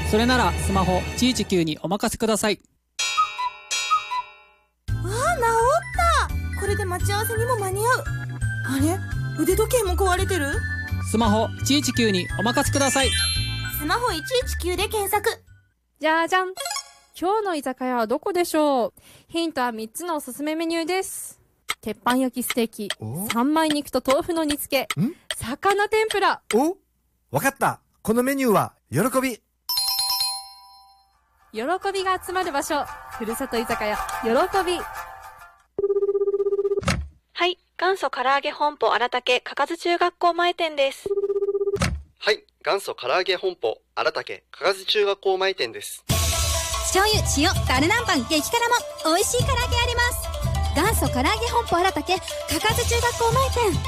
それならスマホ119にお任せください。 あ、治った。これで待ち合わせにも間に合う。あれ、腕時計も壊れてる。 スマホ119にお任せください。 スマホ119で検索。 じゃじゃん。今日の居酒屋はどこでしょう。ヒントは3つのおすすめメニューです。鉄板焼きステーキ、三枚肉と豆腐の煮付け、魚天ぷら。 わかった。このメニューは喜び。 喜びが集まる場所、ふるさと居酒屋喜び。 はい、元祖唐揚げ本舗荒竹かかず中学校前店です。 はい、元祖唐揚げ本舗荒竹かかず中学校前店です。 醤油、塩、ダルナンパン、激辛も美味しい唐揚げあります。元祖唐揚げ本舗荒竹かかず中学校前店。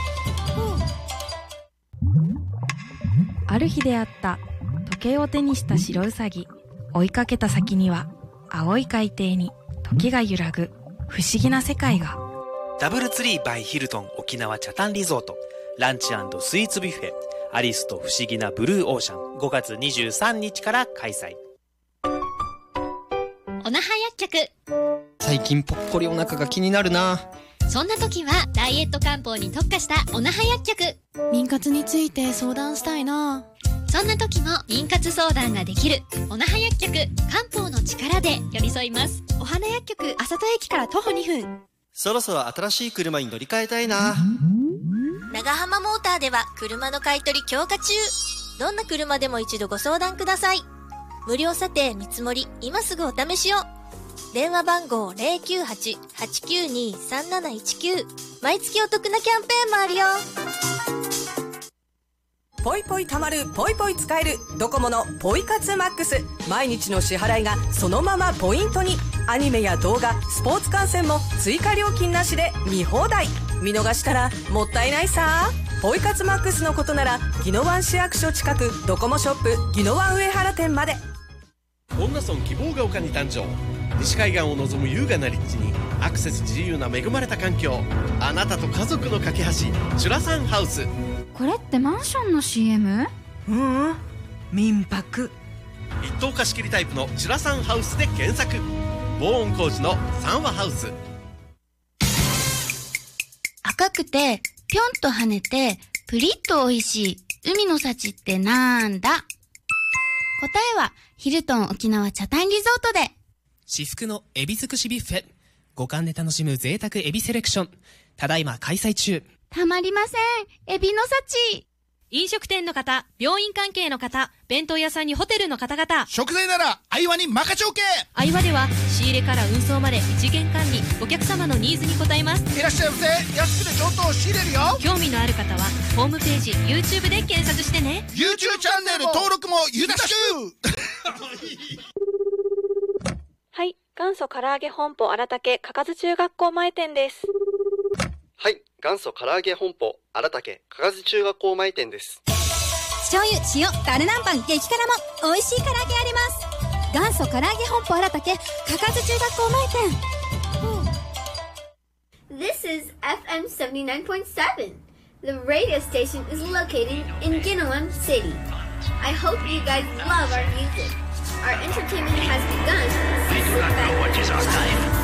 ある日であった。時計を手にした白ウサギ。追いかけた先には青い海底に時が揺らぐ不思議な世界が。 ダブルツリーバイヒルトン沖縄チャタンリゾートランチ&スイーツビュッフェアリスと不思議なブルーオーシャン5月23日から開催。 おなは薬局。 最近ぽっこりお腹が気になるな。 そんな時はダイエット漢方に特化したおなは薬局。 妊活について相談したいな。 そんな時も妊活相談ができるおなは薬局。漢方の力で寄り添います。 お花薬局、浅戸駅から徒歩2分。 そろそろ新しい車に乗り換えたいな。 長浜モーターでは車の買い取り強化中。どんな車でも一度ご相談ください。無料査定見積もり、今すぐお試しを。電話番号 098-892-3719。毎月お得なキャンペーンもあるよ。 ポイポイたまる、ポイポイ使えるドコモのポイ活マックス。毎日の支払いがそのままポイントに。アニメや動画、スポーツ観戦も追加料金なしで見放題。見逃したらもったいないさ。ポイ活マックスのことなら宜野湾市役所近くドコモショップ宜野湾上原店まで。 恩納村希望が丘に誕生。西海岸を望む優雅な立地にアクセス自由な恵まれた環境。あなたと家族の架け橋、チュラサンハウス。 これってマンションの CM？ 民泊。 一棟貸し切りタイプのチュラサンハウスで検索。防音工事の三和ハウス。 赤くてぴょんと跳ねてプリッと美味しい海の幸ってなんだ？答えはヒルトン沖縄チャタンリゾートで。 至福のエビ尽くしビュッフェ、五感で楽しむ贅沢エビセレクション、ただいま開催中。 たまりません、エビの幸。 飲食店の方、病院関係の方、弁当屋さんにホテルの方々。 食材ならアイワに任ちょけ。 アイワでは仕入れから運送まで一元管理、お客様のニーズに応えます。 いらっしゃいませ。安くて上等仕入れるよ。 興味のある方はホームページ YouTube で検索してね。 YouTube チャンネル登録もよろしく。 はい、元祖唐揚げ本舗荒竹かかず中学校前店です。 はい、元祖唐揚げ本舗荒竹かかず中学校前店です。 醤油、塩、ダルナンパン、激辛も美味しい唐揚げあります。元祖唐揚げ本舗荒竹かかず中学校前店。 This is FM 79.7. The radio station is located in Ginowan City. I hope you guys love our music. Our entertainment has begun. So sit back.